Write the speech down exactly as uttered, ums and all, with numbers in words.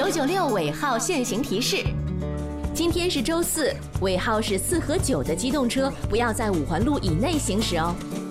九九六尾号限行提示：今天是周四，尾号是四和九的机动车不要在五环路以内行驶哦。